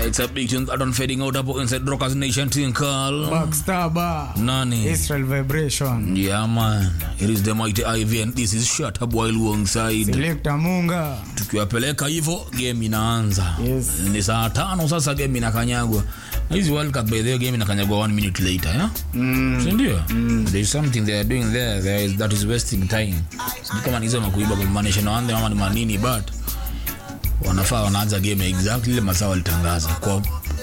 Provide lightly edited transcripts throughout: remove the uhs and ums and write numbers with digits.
It's a big tune that on fading out up inside Rockers Nation Tinkle. Backstar Bar. Nani? Israel Vibration. Yeah, man. It is the mighty Ivy and this is Shut Up While Alongside. Selector Munga. Tukiwapeleka hivyo, game inaanza. Yes. Ni saa 5 sasa game inakanyagwa. Hizi World Cup by the game inakanyagwa 1 minute later, yeah? Sindio? There is something they are doing there. That is wasting time. Sijui kama nizo makuiba kwa manation wande ama ni manini, but wanafaa wanaanza game exactly ile masaa walitangaza kwa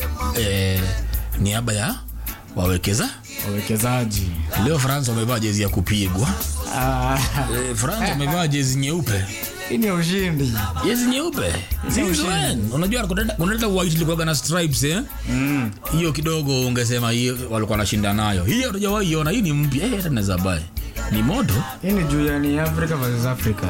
niaba ya wawekezaji. Leo France wamevaa jezi ya kupigwa. France wamevaa jezi nyeupe. Ini ushindi. Jezi nyeupe. Unajua kunaleta white ilikuwa na stripes hiyo kidogo ungesema hiyo walikuwa wanashinda nayo. Hiyo hatujawahi iona, hii ni mpya. Hata naweza buy. Ni moto. Hii ni juu ya ni Africa versus Africa.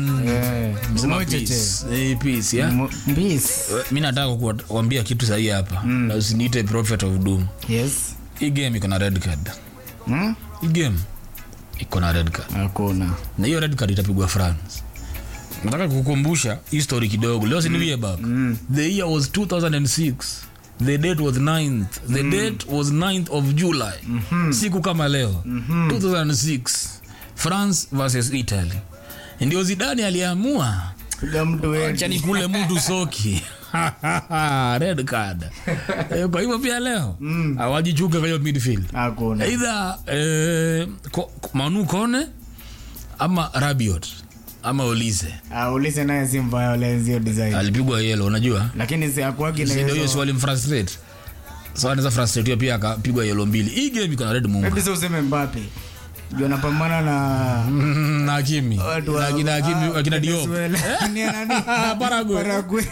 Peace, yeah. Peace. Mimi nataka kuambia kitu sahihi hapa. Na usiniite prophet of doom. Yes. Hii game iko na red card. Hii game iko na red card. Hakuna. Na hiyo red card itapigwa France. Nataka kukukumbusha history kidogo. Leo si ni way back. The year was 2006. The date was 9th. The date was 9th of July. Siku kama leo. 2006. France versus Italy. Ndio Zidane aliamua Piga mtu wewe. acha nikule mtu soki. Red card. Kwa hivyo pia leo hawajichuka kwa hiyo midfield. Hakuna. Either Manu Kone ama Rabiot ama Olise. Olise naye si violence hiyo design. Alipigwa yellow unajua? Lakini si hakuagi na hiyo swali mfrustrate. So anaweza frustrate pia akapigwa yellow mbili. Hii game iko na red Mungu. Hebu sasa useme Mbappe. Ndio anapambana na Hakimi. Na Hakimi akina Diop. Ni nani? Paraguay.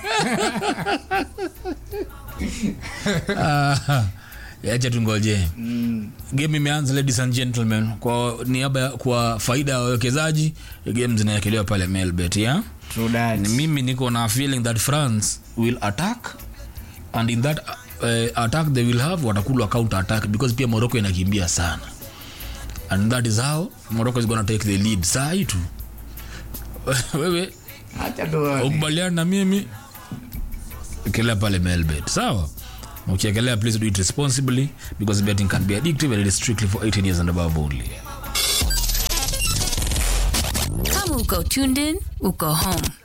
Acha tungoje. Game imeanza, ladies and gentlemen. Kwa niaba kwa faida ya wawekezaji, game zinaekelewa pale Melbet, yeah? True that. Mimi niko na feeling that France will attack, and in that attack they will have watakula counter attack because pia Morocco inakimbia sana. And that is how Morocco is going to take the lead. Sai tu. Wewe acha tu. Ukubaliana na mimi kila pale Melbet. Sawa? Ukiekelea, please do it responsibly because betting can be addictive and it is strictly for 18 years and above only. Kama uko tuned in, uko home.